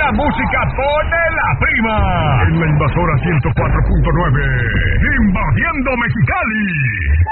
buena música pone la prima. En la Invasora 104.9, invadiendo Mexicali.